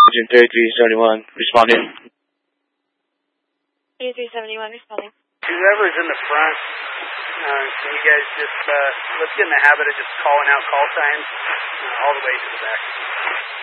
Agent 3371 responding. 3371 responding. Whoever's in the front, can you guys just, let's get in the habit of just calling out call signs all the way to the back.